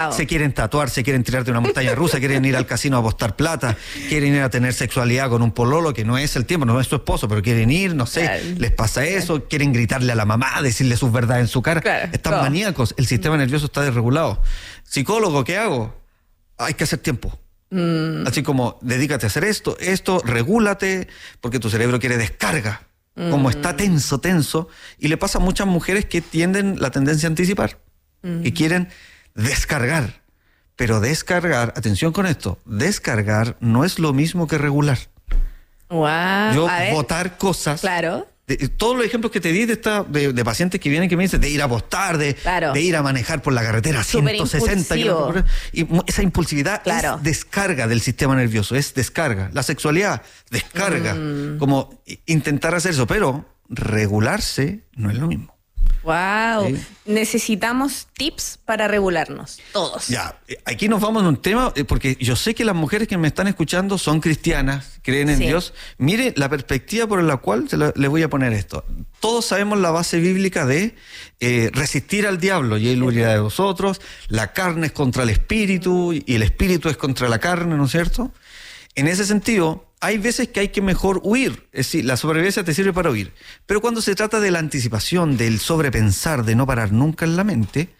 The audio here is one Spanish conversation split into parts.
Se quieren tatuar, se quieren tirar de una montaña rusa, quieren ir al casino a apostar plata, quieren ir a tener sexualidad con un pololo que no es el tiempo, no es su esposo, pero quieren ir, no sé, les pasa eso, quieren gritarle a la mamá, decirle sus verdades en su cara. Están maníacos, el sistema nervioso está desregulado. Psicólogo, ¿qué hago? Hay que hacer tiempo. Así como, dedícate a hacer esto, regúlate, porque tu cerebro quiere descarga. Como está tenso, y le pasa a muchas mujeres que tienden la tendencia a anticipar, que quieren descargar, pero descargar, atención con esto, descargar no es lo mismo que regular. Yo botar cosas, todos los ejemplos que te di de pacientes que vienen que me dicen de ir a apostar, de ir a manejar por la carretera 160 kilómetros, y esa impulsividad es descarga del sistema nervioso, es descarga. La sexualidad, descarga, como intentar hacer eso, pero regularse no es lo mismo. Wow, ¿sí? Necesitamos tips para regularnos, todos. Ya, aquí nos vamos a un tema, porque yo sé que las mujeres que me están escuchando son cristianas, creen en Dios. Mire la perspectiva por la cual les voy a poner esto. Todos sabemos la base bíblica de resistir al diablo, y él huirá de vosotros, la carne es contra el espíritu, y el espíritu es contra la carne, ¿no es cierto? En ese sentido, hay veces que hay que mejor huir, es decir, la sobrevivencia te sirve para huir, pero cuando se trata de la anticipación, del sobrepensar, de no parar nunca en la mente,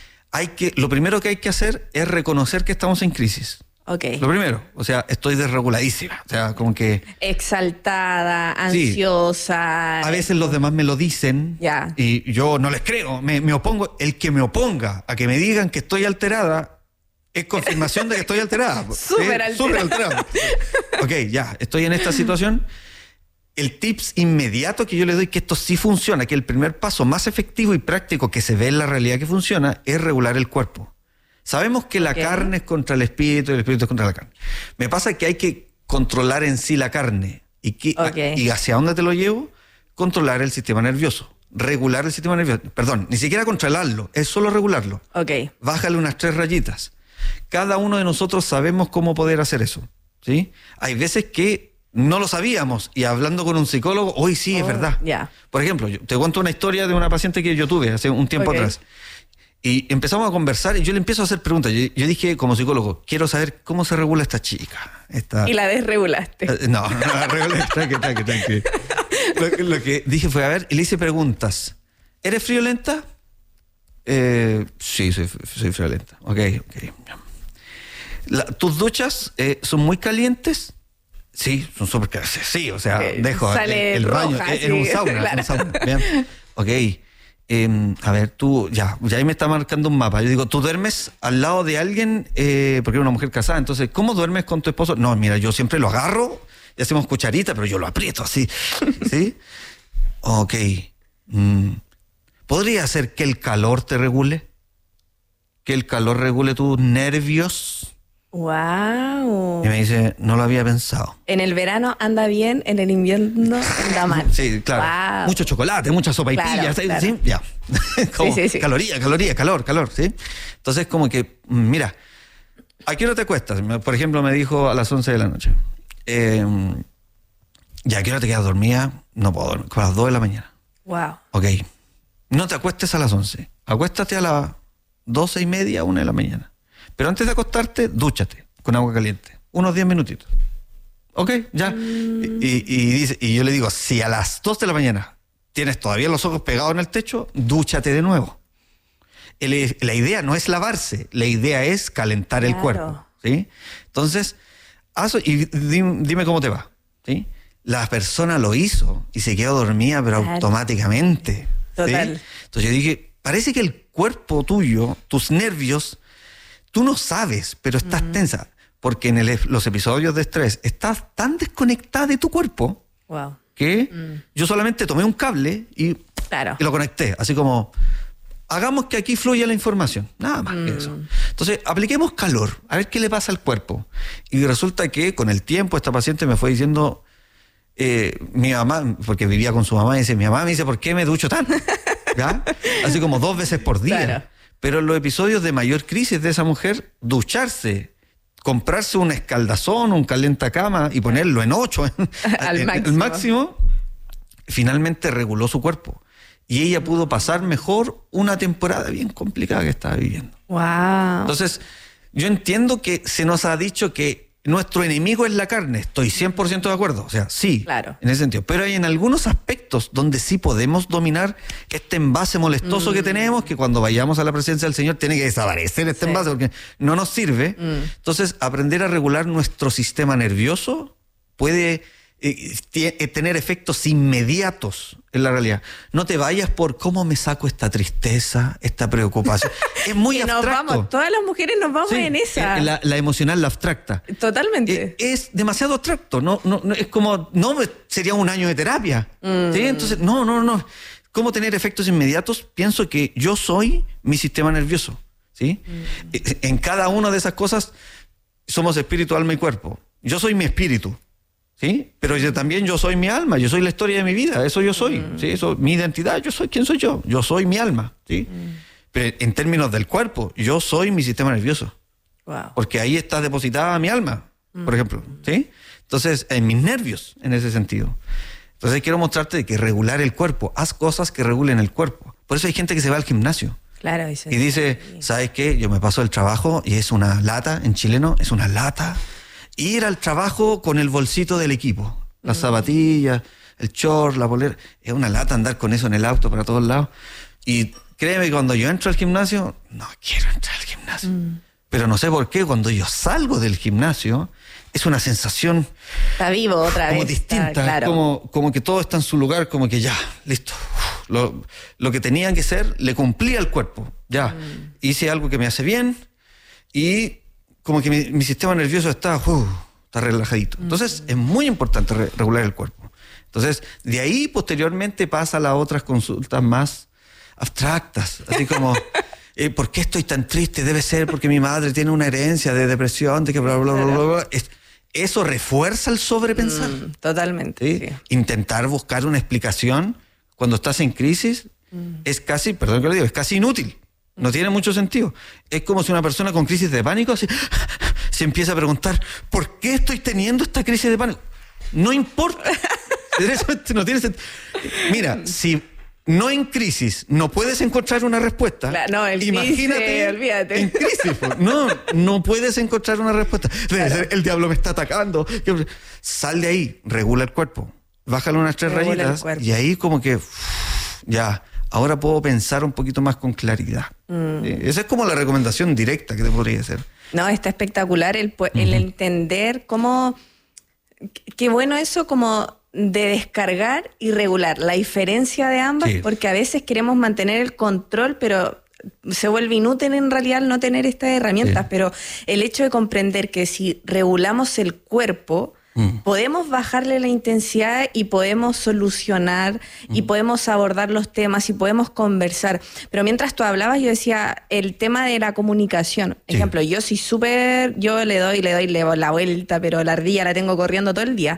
lo primero que hay que hacer es reconocer que estamos en crisis. Lo primero, o sea, estoy desreguladísima, o sea, como que... Exaltada, ansiosa... A veces los demás me lo dicen y yo no les creo, me opongo. El que me oponga a que me digan que estoy alterada es confirmación de que estoy alterada. Súper alterada. Ok, ya, estoy en esta situación. El tips inmediato que yo le doy, que esto sí funciona, que el primer paso más efectivo y práctico que se ve en la realidad que funciona, es regular el cuerpo. Sabemos que la carne es contra el espíritu y el espíritu es contra la carne. Me pasa que hay que controlar en sí la carne. ¿Y hacia dónde te lo llevo? Controlar el sistema nervioso. Regular el sistema nervioso. Perdón, ni siquiera controlarlo, es solo regularlo. Bájale unas 3 rayitas. Cada uno de nosotros sabemos cómo poder hacer eso, ¿sí? Hay veces que no lo sabíamos, y hablando con un psicólogo, hoy sí es verdad. Por ejemplo, yo te cuento una historia de una paciente que yo tuve hace un tiempo atrás. Y empezamos a conversar y yo le empiezo a hacer preguntas. Yo dije, como psicólogo, quiero saber cómo se regula esta chica. Y la desregulaste. No, la regulé, tranqui. Lo que dije fue, a ver, y le hice preguntas. ¿Eres friolenta? Sí, soy friolenta. Ok. ¿Tus duchas son muy calientes? Sí, son súper calientes. Sí, o sea, dejo el baño en un sauna. Bien. Ok. A ver, tú, ya ahí me está marcando un mapa. Yo digo, ¿tú duermes al lado de alguien? Porque eres una mujer casada. Entonces, ¿cómo duermes con tu esposo? No, mira, yo siempre lo agarro y hacemos cucharita, pero yo lo aprieto así. ¿Sí? Ok. ¿Podría ser que el calor te regule? ¿Que el calor regule tus nervios? ¡Wow! Y me dice, no lo había pensado. En el verano anda bien, en el invierno anda mal. Sí, claro. Wow. Mucho chocolate, mucha sopaipilla. Claro. ¿Sí? Ya. Sí. Caloría, calor, ¿sí? Entonces, como que, mira, ¿a qué hora te acuestas? Por ejemplo, me dijo a las 11 de la noche. ¿Ya a qué hora te quedas dormida? No puedo dormir, a las 2 de la mañana. Wow. Ok. No te acuestes a las 11. Acuéstate a las 12:30, 1 de la mañana. Pero antes de acostarte, dúchate con agua caliente. Unos 10 minutitos. Ok, ya. Y yo le digo, si a las 2 de la mañana tienes todavía los ojos pegados en el techo, dúchate de nuevo. La idea no es lavarse, la idea es calentar el cuerpo. ¿Sí? Entonces, hazlo y dime cómo te va. ¿Sí? La persona lo hizo y se quedó dormida, pero automáticamente. Total. ¿Sí? Entonces yo dije, parece que el cuerpo tuyo, tus nervios, tú no sabes, pero estás tensa. Porque en los episodios de estrés estás tan desconectada de tu cuerpo que yo solamente tomé un cable y lo conecté. Así como, hagamos que aquí fluya la información. Nada más que eso. Entonces, apliquemos calor, a ver qué le pasa al cuerpo. Y resulta que con el tiempo esta paciente me fue diciendo... mi mamá, porque vivía con su mamá, mi mamá me dice, ¿por qué me ducho tanto? ¿Ya? Así como 2 veces por día. Pero en los episodios de mayor crisis de esa mujer, ducharse, comprarse un escaldazón, un calentacama y ponerlo en 8 al máximo, finalmente reguló su cuerpo. Y ella pudo pasar mejor una temporada bien complicada que estaba viviendo. Wow. Entonces, yo entiendo que se nos ha dicho que nuestro enemigo es la carne. Estoy 100% de acuerdo. O sea, sí, claro, en ese sentido. Pero hay en algunos aspectos donde sí podemos dominar este envase molestoso que tenemos, que cuando vayamos a la presencia del Señor tiene que desaparecer este envase porque no nos sirve. Entonces, aprender a regular nuestro sistema nervioso puede tener efectos inmediatos en la realidad. No te vayas por cómo me saco esta tristeza, esta preocupación. Es muy abstracto. Todas las mujeres nos vamos en esa. La emocional, la abstracta. Totalmente. Es demasiado abstracto. No, es como, sería un año de terapia. ¿Sí? Entonces, no. ¿Cómo tener efectos inmediatos? Pienso que yo soy mi sistema nervioso. ¿Sí? En cada una de esas cosas somos espíritu, alma y cuerpo. Yo soy mi espíritu. ¿Sí? Pero yo soy mi alma, yo soy la historia de mi vida, eso yo soy, ¿sí? Eso, mi identidad, yo soy quién soy yo soy mi alma, ¿sí? Pero en términos del cuerpo, yo soy mi sistema nervioso, porque ahí está depositada mi alma, por ejemplo, ¿sí? Entonces, en mis nervios, en ese sentido. Entonces quiero mostrarte que regular el cuerpo, haz cosas que regulen el cuerpo. Por eso hay gente que se va al gimnasio. Claro, y dice, ¿sabes qué? Yo me paso el trabajo y es una lata, en chileno, es una lata. Ir al trabajo con el bolsito del equipo, las zapatillas, el short, la polera, es una lata andar con eso en el auto para todos lados. Y créeme que cuando yo entro al gimnasio, no quiero entrar al gimnasio. Pero no sé por qué, cuando yo salgo del gimnasio, es una sensación... Está vivo otra vez. Como distinta, claro. como que todo está en su lugar, como que ya, listo. Lo que tenía que ser, le cumplí al cuerpo. Ya, hice algo que me hace bien y... como que mi sistema nervioso está relajadito. Entonces, es muy importante regular el cuerpo. Entonces, de ahí posteriormente pasa a las otras consultas más abstractas. Así como, ¿por qué estoy tan triste? Debe ser porque mi madre tiene una herencia de depresión, de que bla, bla, bla, bla, bla. Eso refuerza el sobrepensar. Totalmente. ¿Sí? Sí. Intentar buscar una explicación cuando estás en crisis es casi, perdón que lo digo, es casi inútil. No tiene mucho sentido. Es como si una persona con crisis de pánico así, se empieza a preguntar, ¿por qué estoy teniendo esta crisis de pánico? No importa. No tiene sentido. Mira, si no en crisis no puedes encontrar una respuesta, imagínate olvídate. En crisis. No puedes encontrar una respuesta. El diablo me está atacando. Sal de ahí, regula el cuerpo. Bájale unas 3 rayitas y ahí como que ya... Ahora puedo pensar un poquito más con claridad. Esa es como la recomendación directa que te podría hacer. No, está espectacular el entender cómo... Qué bueno eso como de descargar y regular. La diferencia de ambas, porque a veces queremos mantener el control, pero se vuelve inútil en realidad no tener estas herramientas. Pero el hecho de comprender que si regulamos el cuerpo... podemos bajarle la intensidad y podemos solucionar y podemos abordar los temas y podemos conversar. Pero mientras tú hablabas, yo decía el tema de la comunicación. Ejemplo, yo soy yo le doy la vuelta, pero la ardilla la tengo corriendo todo el día.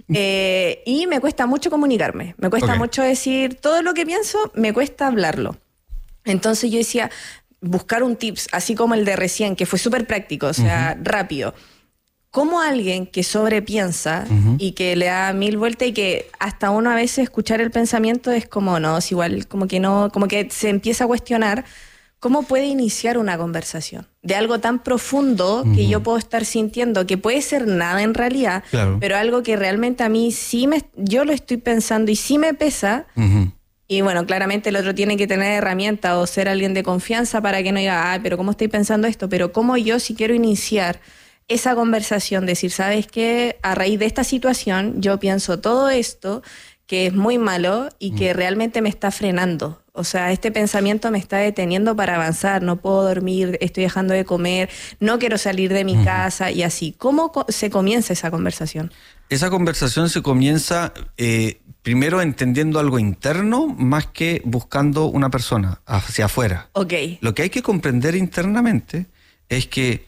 Y me cuesta mucho comunicarme. Me cuesta mucho decir todo lo que pienso, me cuesta hablarlo. Entonces yo decía, buscar un tips, así como el de recién, que fue súper práctico, o sea, rápido. ¿Cómo alguien que sobrepiensa y que le da 1000 vueltas y que hasta uno a veces escuchar el pensamiento es como, no, es igual, como que se empieza a cuestionar, ¿cómo puede iniciar una conversación? De algo tan profundo que yo puedo estar sintiendo, que puede ser nada en realidad, pero algo que realmente a mí yo lo estoy pensando y sí me pesa. Y bueno, claramente el otro tiene que tener herramientas o ser alguien de confianza para que no diga, pero ¿cómo estoy pensando esto? Pero ¿cómo yo si quiero iniciar esa conversación, decir, ¿sabes qué? A raíz de esta situación yo pienso todo esto que es muy malo y que realmente me está frenando. O sea, este pensamiento me está deteniendo para avanzar, no puedo dormir, estoy dejando de comer, no quiero salir de mi casa y así. ¿Cómo se comienza esa conversación? Esa conversación se comienza primero entendiendo algo interno más que buscando una persona hacia afuera. Lo que hay que comprender internamente es que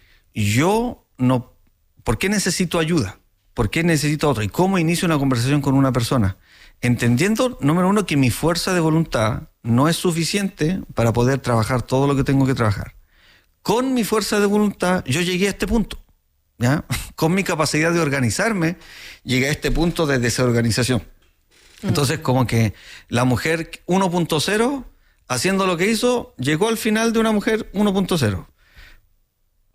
¿por qué necesito ayuda? ¿Por qué necesito otro? ¿Y cómo inicio una conversación con una persona? Entendiendo, número uno, que mi fuerza de voluntad no es suficiente para poder trabajar todo lo que tengo que trabajar. Con mi fuerza de voluntad, yo llegué a este punto, ¿ya? Con mi capacidad de organizarme, llegué a este punto de desorganización. Entonces, como que la mujer 1.0, haciendo lo que hizo, llegó al final de una mujer 1.0.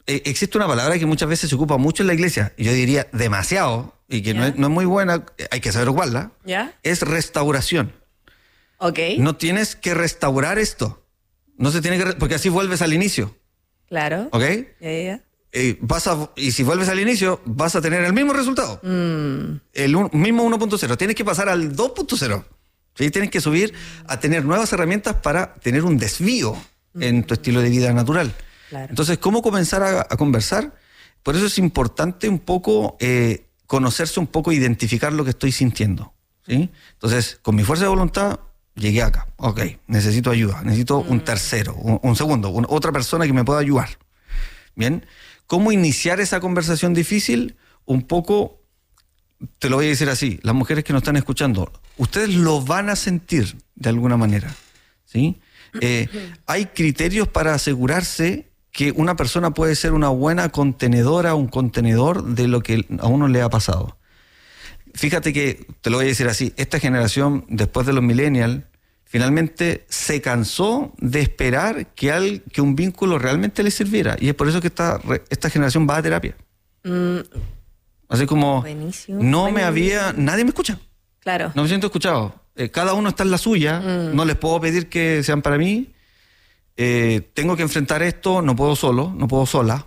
existe una palabra que muchas veces se ocupa mucho en la iglesia, y yo diría demasiado, y que no es muy buena, hay que saber ocuparla, es restauración. Okay. No tienes que restaurar esto. No se tiene que... porque así vuelves al inicio. Claro. ¿Ok? Yeah. Y si vuelves al inicio, vas a tener el mismo resultado. El mismo 1.0. Tienes que pasar al 2.0. ¿Sí? Tienes que subir a tener nuevas herramientas para tener un desvío en tu estilo de vida natural. Claro. Entonces, ¿cómo comenzar a conversar? Por eso es importante un poco conocerse un poco, identificar lo que estoy sintiendo. ¿Sí? Entonces, con mi fuerza de voluntad, llegué acá. Ok, necesito ayuda. Necesito un tercero, un segundo, otra persona que me pueda ayudar. Bien. ¿Cómo iniciar esa conversación difícil? Un poco, te lo voy a decir así, las mujeres que nos están escuchando, ustedes lo van a sentir de alguna manera, ¿sí? Hay criterios para asegurarse que una persona puede ser una buena contenedora, un contenedor de lo que a uno le ha pasado. Fíjate que, te lo voy a decir así, esta generación, después de los millennials, finalmente se cansó de esperar que un vínculo realmente le sirviera. Y es por eso que esta generación va a terapia. Así como, buenísimo, nadie me escucha. Claro. No me siento escuchado. Cada uno está en la suya. No les puedo pedir que sean para mí. Tengo que enfrentar esto. No puedo solo, no puedo sola.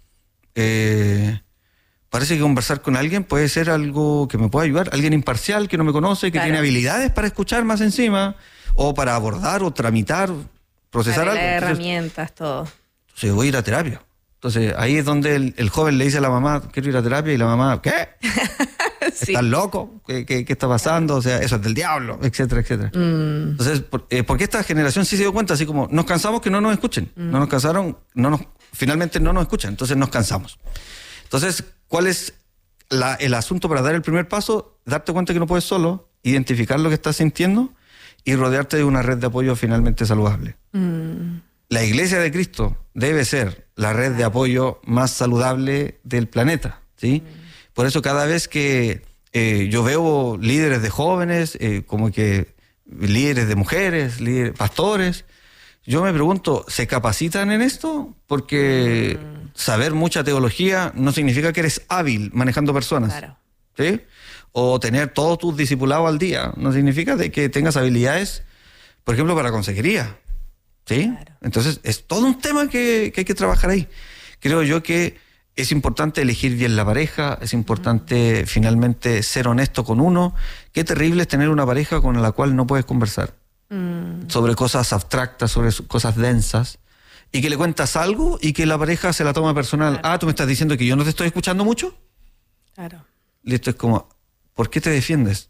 Parece que conversar con alguien puede ser algo que me pueda ayudar. Alguien imparcial, que no me conoce, que tiene habilidades para escuchar más encima, o para abordar o tramitar, procesar algo. Herramientas, todo. Entonces voy a ir a terapia. Entonces ahí es donde el joven le dice a la mamá, quiero ir a terapia, y la mamá, ¿qué? Sí. ¿Estás loco? ¿Qué está pasando? O sea, eso es del diablo, etcétera, etcétera. Entonces, porque esta generación sí se dio cuenta, así como, nos cansamos que no nos escuchen. Finalmente no nos escuchan, entonces nos cansamos. Entonces, ¿cuál es el asunto para dar el primer paso? Darte cuenta que no puedes solo, identificar lo que estás sintiendo y rodearte de una red de apoyo finalmente saludable. La Iglesia de Cristo debe ser la red de apoyo más saludable del planeta, ¿sí? Por eso cada vez que yo veo líderes de jóvenes, como que líderes de mujeres, pastores, yo me pregunto, ¿se capacitan en esto? Porque saber mucha teología no significa que eres hábil manejando personas. Claro. ¿Sí? O tener todos tus discipulados al día no significa de que tengas habilidades, por ejemplo, para consejería. ¿Sí? Claro. Entonces, es todo un tema que hay que trabajar ahí. Creo yo que es importante elegir bien la pareja, es importante finalmente ser honesto con uno. Qué terrible es tener una pareja con la cual no puedes conversar sobre cosas abstractas, sobre cosas densas, y que le cuentas algo y que la pareja se la toma personal. Claro. ¿Tú me estás diciendo que yo no te estoy escuchando mucho? Claro. Listo, es como, ¿por qué te defiendes?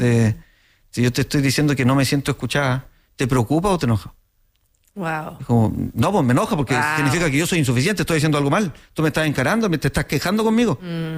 Si yo te estoy diciendo que no me siento escuchada, ¿te preocupa o te enoja? Wow. Es como, no, pues me enoja porque significa que yo soy insuficiente, estoy haciendo algo mal. Tú me estás encarando, te estás quejando conmigo.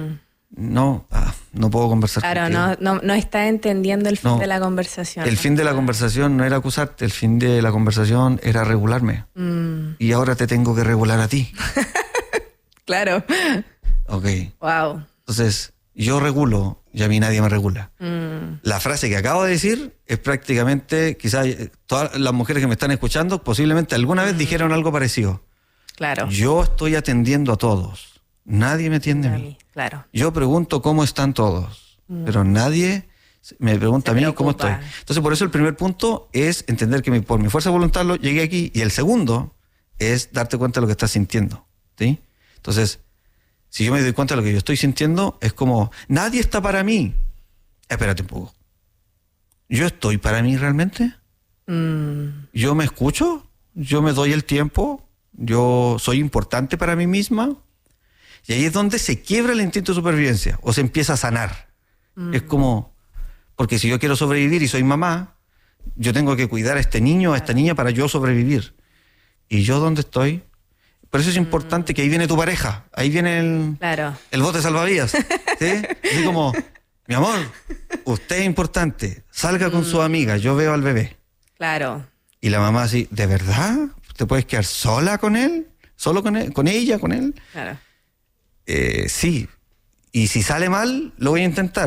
No puedo conversar contigo. Claro, no está entendiendo el fin de la conversación. El fin de la conversación no era acusarte, el fin de la conversación era regularme. Y ahora te tengo que regular a ti. Claro. Ok. Wow. Entonces, yo regulo y a mí nadie me regula. La frase que acabo de decir es prácticamente, quizás todas las mujeres que me están escuchando posiblemente alguna vez dijeron algo parecido. Claro. Yo estoy atendiendo a todos. Nadie me atiende a mí. Claro. Yo pregunto cómo están todos, pero nadie me pregunta a mí cómo estoy. Entonces, por eso el primer punto es entender que por mi fuerza de voluntad llegué aquí, y el segundo es darte cuenta de lo que estás sintiendo, ¿sí? Entonces, si yo me doy cuenta de lo que yo estoy sintiendo, es como, nadie está para mí. Espérate un poco. ¿Yo estoy para mí realmente? ¿Yo me escucho? ¿Yo me doy el tiempo? ¿Yo soy importante para mí misma? Y ahí es donde se quiebra el instinto de supervivencia o se empieza a sanar. Es como, porque si yo quiero sobrevivir y soy mamá, yo tengo que cuidar a este niño o a esta niña para yo sobrevivir. ¿Y yo dónde estoy? Por eso es importante que ahí viene tu pareja, ahí viene el bote salvavidas. ¿Sí? Así como, mi amor, usted es importante, salga con su amiga, yo veo al bebé. Claro. Y la mamá así, ¿de verdad? ¿Te puedes quedar sola con él? ¿Solo con él? ¿Con ella? ¿Con él? Claro. Sí. Y si sale mal, lo voy a intentar.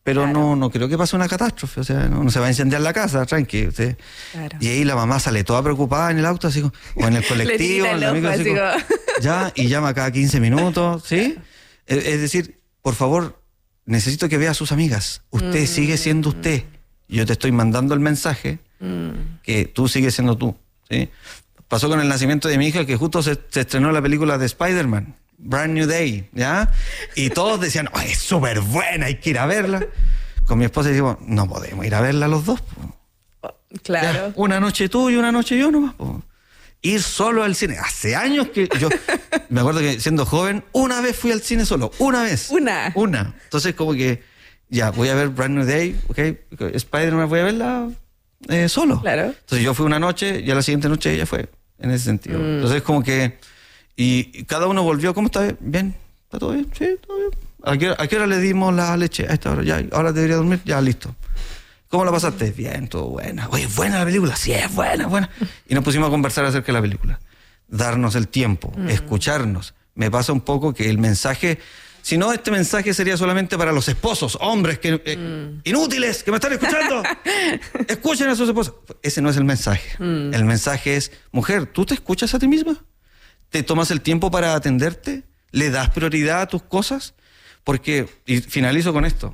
pero no creo que pase una catástrofe, o sea, no se va a incendiar la casa, tranqui. Claro. Y ahí la mamá sale toda preocupada en el auto, así o en el colectivo, en el amigo, así ya, y llama cada 15 minutos, ¿sí? Es decir, por favor, necesito que vea a sus amigas. Usted sigue siendo usted. Yo te estoy mandando el mensaje que tú sigues siendo tú, ¿sí? Pasó con el nacimiento de mi hija, que justo se estrenó la película de Spider-Man, Brand New Day, ¿ya? Y todos decían, oh, es súper buena, hay que ir a verla. Con mi esposa decimos, no podemos ir a verla los dos. Claro. Ya, una noche tú y una noche yo nomás. Ir solo al cine. Hace años que yo, me acuerdo que siendo joven, una vez fui al cine solo, una vez. Una. Entonces como que, ya, voy a ver Brand New Day, ¿ok? Spider-Man, voy a verla solo. Claro. Entonces yo fui una noche y a la siguiente noche ella fue, en ese sentido. Entonces como que... Y cada uno volvió, ¿cómo está? Bien, ¿está todo bien? Sí, todo bien. ¿A qué hora le dimos la leche? A esta hora, ya, ahora debería dormir, ya, listo. ¿Cómo la pasaste? Bien, todo buena. Oye, ¿es buena la película? Sí, es buena. Y nos pusimos a conversar acerca de la película. Darnos el tiempo, escucharnos. Me pasa un poco que el mensaje, si no, este mensaje sería solamente para los esposos, hombres que inútiles, que me están escuchando. Escuchen a sus esposas. Ese no es el mensaje. El mensaje es, mujer, ¿tú te escuchas a ti misma? ¿Te tomas el tiempo para atenderte? ¿Le das prioridad a tus cosas? Porque, y finalizo con esto,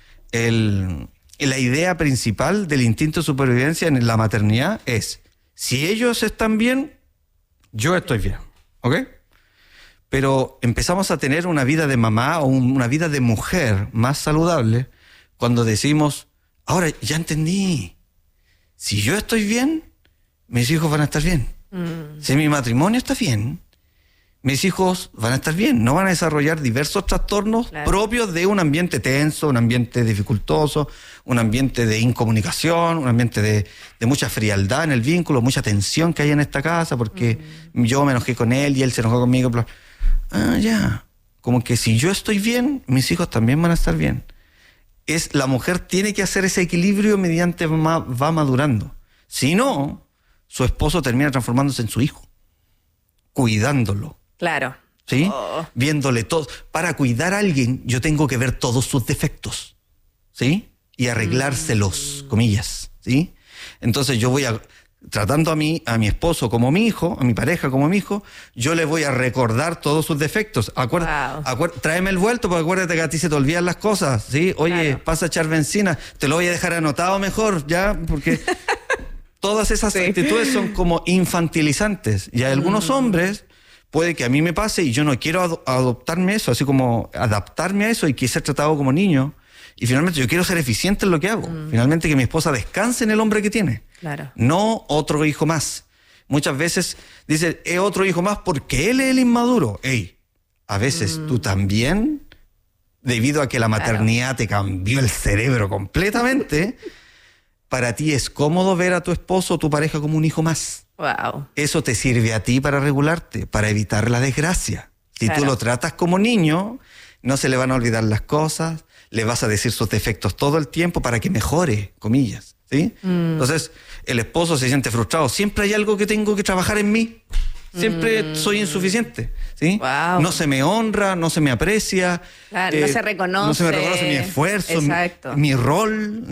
la idea principal del instinto de supervivencia en la maternidad es, si ellos están bien, yo estoy bien, ¿ok? Pero empezamos a tener una vida de mamá o una vida de mujer más saludable cuando decimos, ahora ya entendí, si yo estoy bien, mis hijos van a estar bien. Si mi matrimonio está bien, mis hijos van a estar bien, no van a desarrollar diversos trastornos propios de un ambiente tenso, un ambiente dificultoso, un ambiente de incomunicación, un ambiente de mucha frialdad en el vínculo, mucha tensión que hay en esta casa porque yo me enojé con él y él se enojó conmigo. Ya, como que si yo estoy bien, mis hijos también van a estar bien. La mujer tiene que hacer ese equilibrio mediante va madurando. Si no, su esposo termina transformándose en su hijo, cuidándolo. Claro. ¿Sí? Viéndole todo. Para cuidar a alguien, yo tengo que ver todos sus defectos, ¿sí? Y arreglárselos, comillas, ¿sí? Entonces yo voy tratando a mi esposo como mi hijo, a mi pareja como mi hijo, yo le voy a recordar todos sus defectos. Tráeme el vuelto, porque acuérdate que a ti se te olvidan las cosas, ¿sí? Oye, pasa a echar benzina, te lo voy a dejar anotado mejor, ¿ya? Porque... Todas esas actitudes son como infantilizantes. Y a algunos hombres puede que a mí me pase y yo no quiero adoptarme eso, así como adaptarme a eso y quise ser tratado como niño. Y finalmente yo quiero ser eficiente en lo que hago. Finalmente que mi esposa descanse en el hombre que tiene. Claro. No otro hijo más. Muchas veces dice, es otro hijo más porque él es el inmaduro. A veces tú también, debido a que la maternidad te cambió el cerebro completamente... Para ti es cómodo ver a tu esposo o tu pareja como un hijo más. Wow. Eso te sirve a ti para regularte, para evitar la desgracia. Si tú lo tratas como niño, no se le van a olvidar las cosas, le vas a decir sus defectos todo el tiempo para que mejore, comillas, ¿sí? Entonces, el esposo se siente frustrado. Siempre hay algo que tengo que trabajar en mí. Siempre soy insuficiente, ¿sí? Wow. No se me honra, no se me aprecia. Claro, no se reconoce. No se me reconoce mi esfuerzo, mi rol.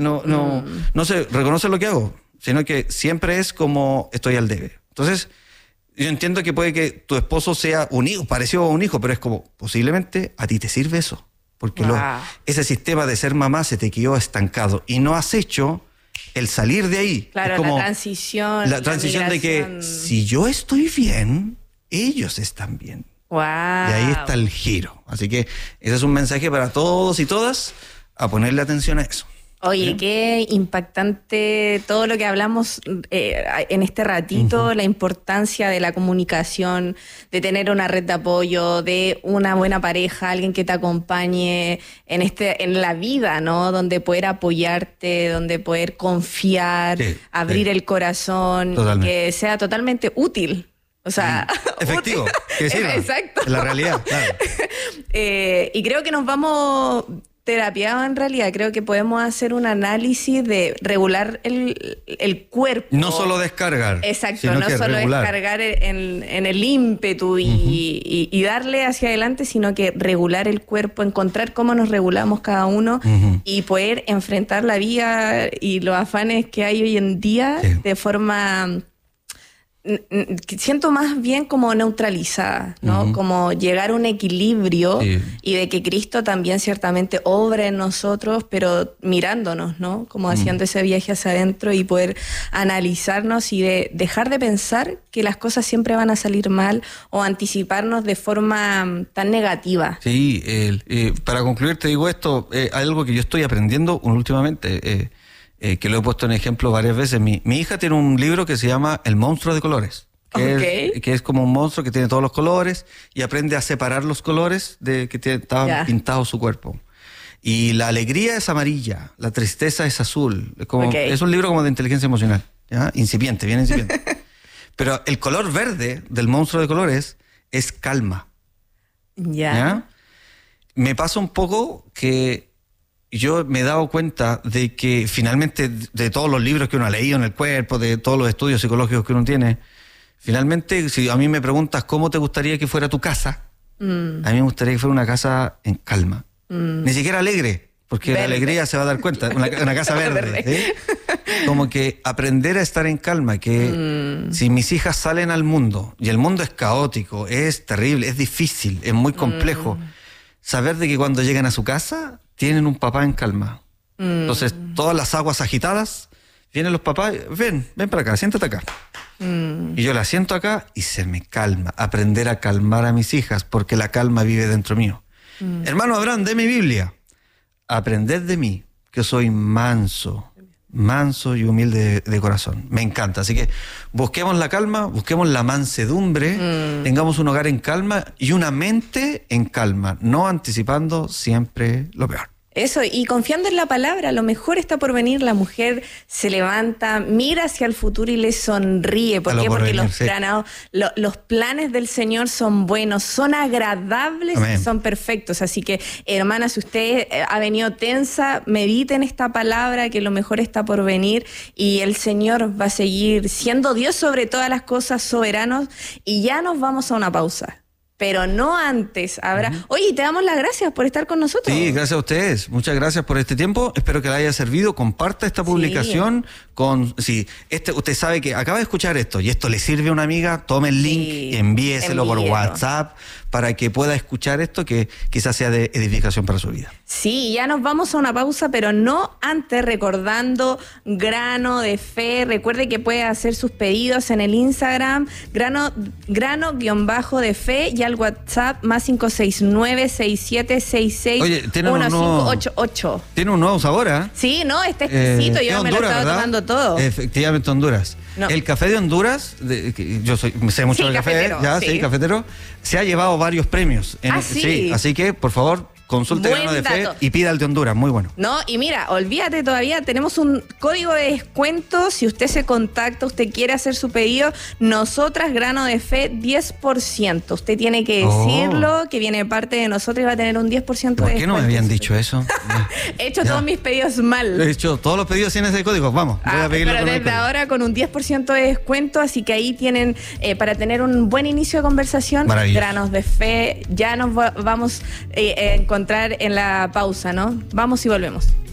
No se reconoce lo que hago, sino que siempre es como estoy al debe. Entonces, yo entiendo que puede que tu esposo sea un hijo, parecido a un hijo, pero es como, posiblemente a ti te sirve eso. Porque ese sistema de ser mamá se te quedó estancado y no has hecho... El salir de ahí. Claro, es como la transición de que si yo estoy bien, ellos están bien. Wow. Y ahí está el giro. Así que ese es un mensaje para todos y todas a ponerle atención a eso. Oye, qué impactante todo lo que hablamos en este ratito, la importancia de la comunicación, de tener una red de apoyo, de una buena pareja, alguien que te acompañe en la vida, ¿no? Donde poder apoyarte, donde poder confiar, abrir el corazón, que sea totalmente útil. O sea, efectivo, que sirva. Exacto. En la realidad, claro. Y creo que nos vamos terapiado en realidad. Creo que podemos hacer un análisis de regular el cuerpo. No solo descargar. Exacto, no solo descargar en el ímpetu y darle hacia adelante, sino que regular el cuerpo, encontrar cómo nos regulamos cada uno y poder enfrentar la vida y los afanes que hay hoy en día de forma... siento más bien como neutralizada, ¿no? Como llegar a un equilibrio y de que Cristo también ciertamente obra en nosotros, pero mirándonos, ¿no? Como haciendo ese viaje hacia adentro y poder analizarnos y de dejar de pensar que las cosas siempre van a salir mal o anticiparnos de forma tan negativa. Sí, para concluir te digo esto, algo que yo estoy aprendiendo últimamente, que lo he puesto en ejemplo varias veces. Mi hija tiene un libro que se llama El monstruo de colores, que es como un monstruo que tiene todos los colores y aprende a separar los colores de que estaban pintados su cuerpo. Y la alegría es amarilla, la tristeza es azul. Es un libro como de inteligencia emocional, ¿ya? Incipiente, bien incipiente. Pero el color verde del monstruo de colores es calma. ¿Ya? Me pasa un poco que yo me he dado cuenta de que finalmente de todos los libros que uno ha leído en el cuerpo, de todos los estudios psicológicos que uno tiene, finalmente si a mí me preguntas cómo te gustaría que fuera tu casa, a mí me gustaría que fuera una casa en calma. Ni siquiera alegre, porque la alegría se va a dar cuenta, una casa verde. ¿Sí? Como que aprender a estar en calma, que si mis hijas salen al mundo y el mundo es caótico, es terrible, es difícil, es muy complejo, saber de que cuando llegan a su casa tienen un papá en calma. Entonces, todas las aguas agitadas, vienen los papás, ven para acá, siéntate acá. Y yo la siento acá y se me calma. Aprender a calmar a mis hijas, porque la calma vive dentro mío. Hermano Abraham, de mi Biblia. Aprended de mí, que soy manso y humilde de corazón. Me encanta. Así que busquemos la calma, busquemos la mansedumbre, tengamos un hogar en calma y una mente en calma, no anticipando siempre lo peor. Eso, y confiando en la palabra, lo mejor está por venir. La mujer se levanta, mira hacia el futuro y le sonríe. ¿Por qué? Porque los planes del Señor son buenos, son agradables y son perfectos. Así que, hermana, si usted ha venido tensa, medite en esta palabra, que lo mejor está por venir y el Señor va a seguir siendo Dios sobre todas las cosas, soberanos. Y ya nos vamos a una pausa. Pero no antes. Oye, te damos las gracias por estar con nosotros. Sí, gracias a ustedes. Muchas gracias por este tiempo. Espero que le haya servido. Comparta esta publicación. Usted sabe que acaba de escuchar esto y esto le sirve a una amiga. Tome el link y envíeselo por WhatsApp para que pueda escuchar esto, que quizás sea de edificación para su vida. Sí, ya nos vamos a una pausa, pero no antes recordando Grano de Fe. Recuerde que puede hacer sus pedidos en el Instagram, grano_de fe, y al WhatsApp más 569-6766-1588. Tiene un nuevo sabor, ¿eh? Sí, no, está exquisito. Yo me lo estaba tomando todo. Efectivamente, Honduras. No. El café de Honduras, yo sé mucho del café, cafetero, se ha llevado varios premios. Sí, así que, por favor, consulte Grano de Fe y pida el de Honduras, muy bueno. No, y mira, olvídate todavía, tenemos un código de descuento. Si usted se contacta, usted quiere hacer su pedido, nosotras, Grano de Fe, 10%. Usted tiene que decirlo, que viene parte de nosotros y va a tener un 10% de descuento. ¿Por qué no me habían dicho eso? He hecho todos mis pedidos mal. He hecho todos los pedidos sin ese código, vamos. Voy a pedirlo, pero desde ahora con un 10% de descuento, así que ahí tienen, para tener un buen inicio de conversación, Granos de Fe. Ya nos vamos a encontrar en la pausa, ¿no? Vamos y volvemos.